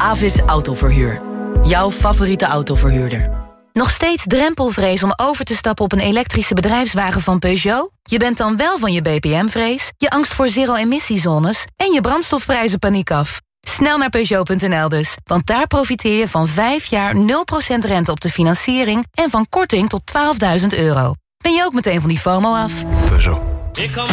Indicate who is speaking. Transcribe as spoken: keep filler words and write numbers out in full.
Speaker 1: Avis Autoverhuur. Jouw favoriete autoverhuurder.
Speaker 2: Nog steeds drempelvrees om over te stappen op een elektrische bedrijfswagen van Peugeot? Je bent dan wel van je B P M-vrees, je angst voor zero-emissiezones en je brandstofprijzen paniek af. Snel naar Peugeot punt n l dus, want daar profiteer je van vijf jaar nul procent rente op de financiering en van korting tot twaalfduizend euro. Ben je ook meteen van die FOMO af?
Speaker 3: Peugeot.